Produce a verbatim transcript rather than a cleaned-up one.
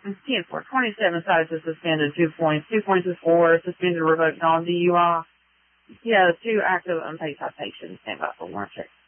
ten four, twenty-seven cited to suspended, two points. Two points is for suspended, revoked, non-D U I. Yeah, two active unpaid citations. Stand by for warrant check.